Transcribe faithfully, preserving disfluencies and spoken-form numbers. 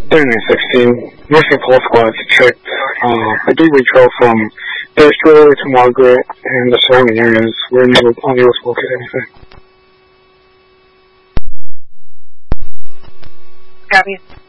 thirty-nine sixteen, nursing call squads checked uh, a gateway trail from Estrella to Margaret and the surrounding areas. We're unable, unable to locate anything. Copy.